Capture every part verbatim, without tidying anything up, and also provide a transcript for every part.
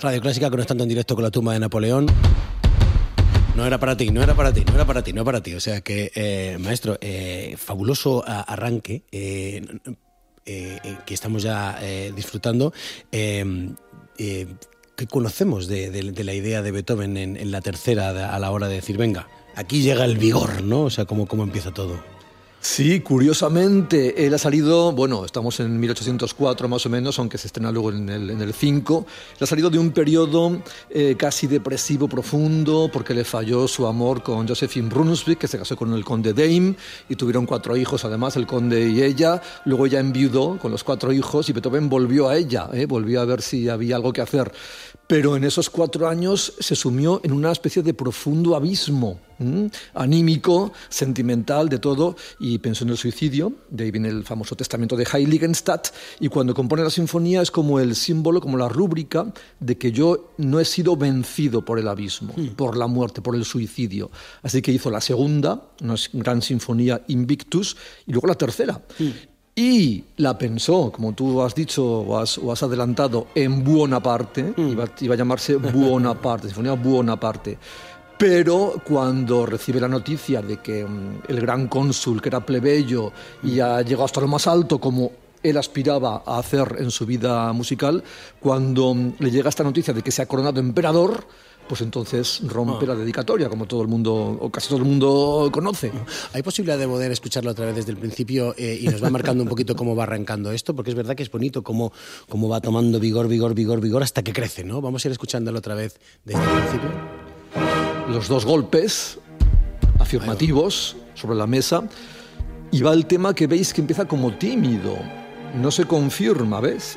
Radio Clásica, conectando en directo con la tumba de Napoleón. No era para ti, no era para ti, no era para ti, no era para ti. O sea que, eh, maestro, eh, fabuloso arranque eh, eh, eh, que estamos ya eh, disfrutando. Eh, eh, ¿Qué conocemos de, de, de la idea de Beethoven en, en la tercera a la hora de decir, venga, aquí llega el vigor, ¿no? O sea, ¿cómo, cómo empieza todo? Sí, curiosamente, él ha salido, bueno, estamos en mil ochocientos cuatro más o menos, aunque se estrena luego en el, en el cinco, él ha salido de un periodo eh, casi depresivo profundo, porque le falló su amor con Josephine Brunswick, que se casó con el conde Daim, y tuvieron cuatro hijos además, el conde y ella. Luego ella enviudó con los cuatro hijos y Beethoven volvió a ella, ¿eh? volvió a ver si había algo que hacer. Pero en esos cuatro años se sumió en una especie de profundo abismo, ¿m? anímico, sentimental, de todo, y pensó en el suicidio. De ahí viene el famoso testamento de Heiligenstadt, y cuando compone la sinfonía es como el símbolo, como la rúbrica de que yo no he sido vencido por el abismo, mm. por la muerte, por el suicidio. Así que hizo la segunda, una gran sinfonía Invictus, y luego la tercera. Mm. Y la pensó, como tú has dicho o has, o has adelantado, en Buonaparte, mm. iba, iba a llamarse Buonaparte, Sinfonía Buonaparte. Pero cuando recibe la noticia de que um, el gran cónsul, que era plebeyo, mm. y ha llegado hasta lo más alto como él aspiraba a hacer en su vida musical, cuando um, le llega esta noticia de que se ha coronado emperador, pues entonces rompe ah. la dedicatoria, como todo el mundo, o casi todo el mundo conoce. ¿Hay posibilidad de poder escucharlo otra vez desde el principio eh, y nos va marcando un poquito cómo va arrancando esto? Porque es verdad que es bonito cómo, cómo va tomando vigor, vigor, vigor, vigor, hasta que crece, ¿no? Vamos a ir escuchándolo otra vez desde el principio. Los dos golpes afirmativos sobre la mesa, y va el tema que veis que empieza como tímido, no se confirma, ¿ves?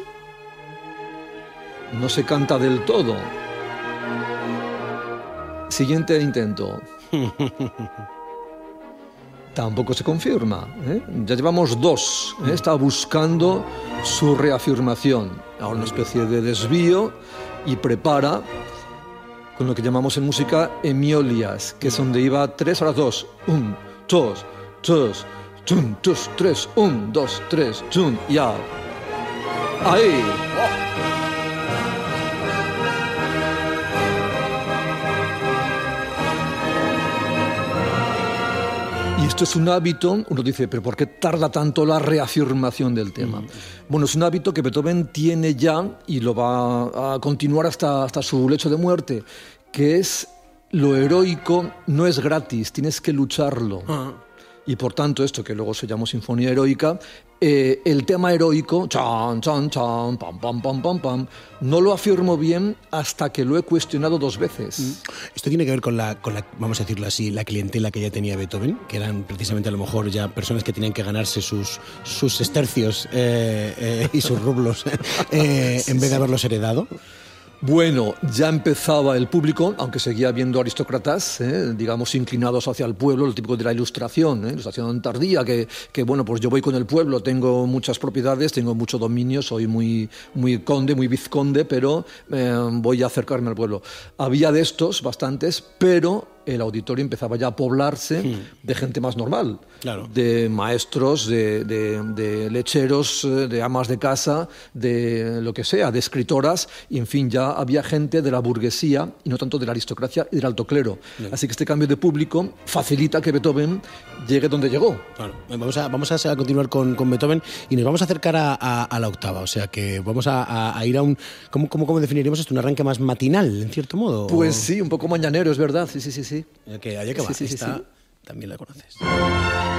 No se canta del todo. Siguiente intento. Tampoco se confirma, ¿eh? Ya llevamos dos. ¿eh? Está buscando su reafirmación. Ahora una especie de desvío y prepara con lo que llamamos en música hemiolias, que es donde iba tres, ahora dos. Un, dos, dos, tun, dos, tres, un, dos, tres, tun, ya. Ahí. Oh. Y esto es un hábito, uno dice, pero ¿por qué tarda tanto la reafirmación del tema? Mm. Bueno, es un hábito que Beethoven tiene ya y lo va a continuar hasta, hasta su lecho de muerte, que es lo heroico no es gratis, tienes que lucharlo. Ah. Y por tanto, esto que luego se llamó Sinfonía Heroica, eh, el tema heroico, chan, chan, chan, pam, pam, pam, pam, pam, no lo afirmo bien hasta que lo he cuestionado dos veces. Esto tiene que ver con la, con la, vamos a decirlo así, la clientela que ya tenía Beethoven, que eran precisamente a lo mejor ya personas que tenían que ganarse sus, sus estercios eh, eh, y sus rublos eh, en vez de haberlos heredado. Bueno, ya empezaba el público, aunque seguía habiendo aristócratas, ¿eh? digamos, inclinados hacia el pueblo, lo típico de la ilustración, ¿eh? ilustración tardía, que, que, bueno, pues yo voy con el pueblo, tengo muchas propiedades, tengo mucho dominio, soy muy, muy conde, muy vizconde, pero eh, voy a acercarme al pueblo. Había de estos, bastantes, pero el auditorio empezaba ya a poblarse sí. de gente más normal, claro. de maestros, de, de, de lecheros, de amas de casa, de lo que sea, de escritoras, y en fin, ya había gente de la burguesía y no tanto de la aristocracia y del alto clero. Bien. Así que este cambio de público facilita que Beethoven llegue donde llegó. Claro. Vamos a, vamos a continuar con, con Beethoven y nos vamos a acercar a, a, a la octava, o sea que vamos a, a, a ir a un... ¿Cómo, cómo, cómo definiríamos esto? ¿Un arranque más matinal, en cierto modo? Pues sí, un poco mañanero, es verdad, sí, sí, sí. sí. Ya que, allá que va, sí, sí, esta sí. también la conoces.